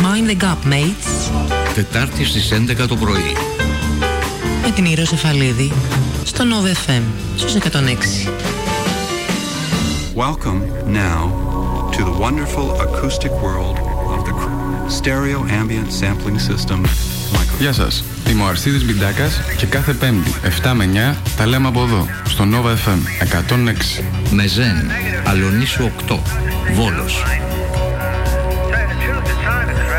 Mind the Gap, mates. Τετάρτη στις 11 το πρωί. Με την Ήρω Σεφαλίδη στο Nova FM στους 106. Welcome now to the wonderful acoustic world of the stereo ambient sampling system. Γεια σας, είμαι ο Αρσίδης Μπιντάκας και κάθε Πέμπτη 7 με 9 τα λέμε από εδώ, στο Nova FM 106. Μεζέν, Αλονίσου 8, Βόλος.